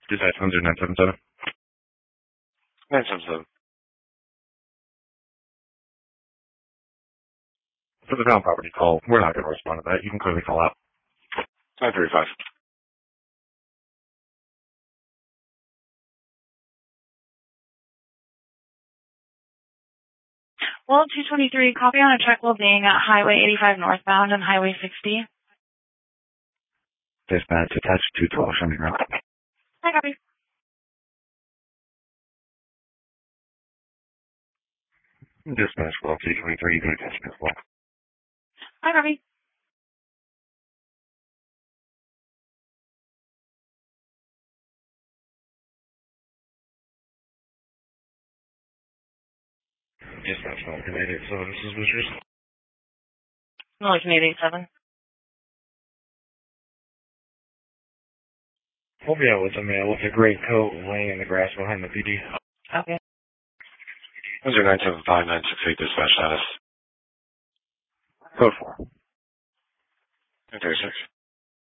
Dispatch 977. 977. For the found property call, we're not going to respond to that. You can clearly call out. 935. Well, 223, copy on a check well being at Highway 85 northbound and Highway 60. Dispatch attached 212, show me around. Hi, copy. Dispatch well 223, you can attach me as well. Hi, copy. Dispatch well 887, this is Wishers. Noise 887. We'll be out with a male with a gray coat laying in the grass behind the PD. Okay. 975, 968, dispatch status. Code 4. 936.